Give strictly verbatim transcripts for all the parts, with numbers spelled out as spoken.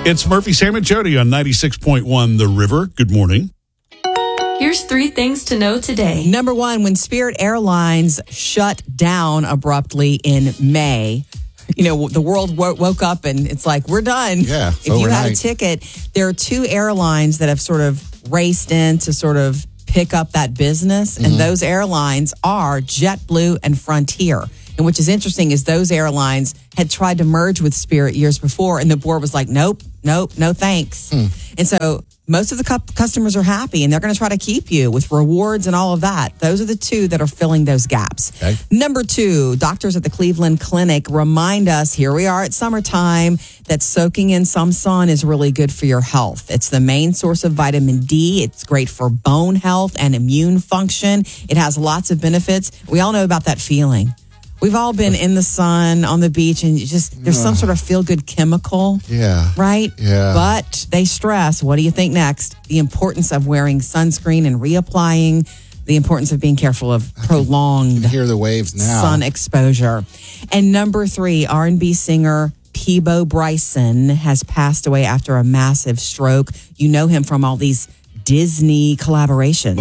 It's Murphy, Sam, and Jody on ninety-six point one The River. Good morning. Here's three things to know today. Number one, when Spirit Airlines shut down abruptly in May, you know, the world w- woke up and it's like, we're done. Yeah, if you overnight. had a ticket, there are two airlines that have sort of raced in to sort of pick up that business. Mm-hmm. And those airlines are JetBlue and Frontier. And which is interesting is those airlines had tried to merge with Spirit years before. And the board was like, nope, nope, no thanks. Mm. And so most of the cu- customers are happy and they're going to try to keep you with rewards and all of that. Those are the two that are filling those gaps. Okay. Number two, doctors at the Cleveland Clinic remind us, here we are at summertime, that soaking in some sun is really good for your health. It's the main source of vitamin D. It's great for bone health and immune function. It has lots of benefits. We all know about that feeling. We've all been in the sun, on the beach, and you just there's some sort of feel-good chemical. Yeah. Right? Yeah. But they stress, what do you think next? The importance of wearing sunscreen and reapplying, the importance of being careful of prolonged I can hear the waves now. sun exposure. And number three, R and B singer Peabo Bryson has passed away after a massive stroke. You know him from all these Disney collaborations.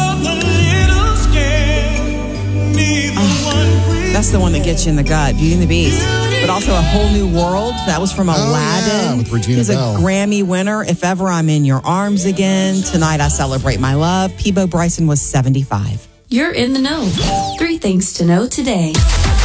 That's the one that gets you in the gut, Beauty and the Beast. But also A Whole New World. That was from Aladdin. Oh, yeah, with Regina He's Bell. a Grammy winner. If Ever I'm in Your Arms Again. Tonight I Celebrate My Love. Peabo Bryson was seventy-five. You're in the know. Three things to know today.